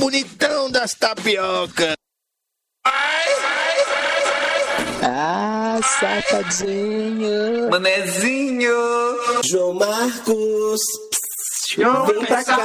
bonitão das tapioca. Ah, safadinho. Manezinho. João Marcos. Vem pra cá.